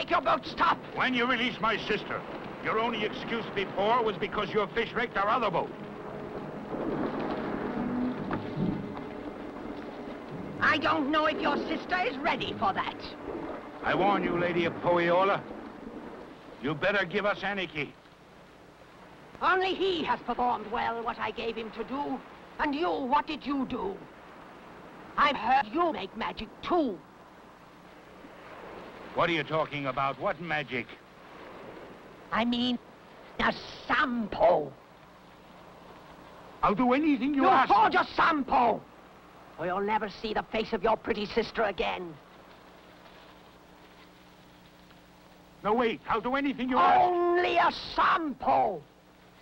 make your boat stop! When you released my sister, your only excuse before was because your fish wrecked our other boat. I don't know if your sister is ready for that. I warn you, Lady of Poeola, you better give us Anarchy. Only he has performed well what I gave him to do. And you, what did you do? I've heard you make magic, too. What are you talking about? What magic? I mean, a Sampo. I'll do anything you You ask. forge a Sampo, or you'll never see the face of your pretty sister again. No, wait. I'll do anything you ask. Only a Sampo.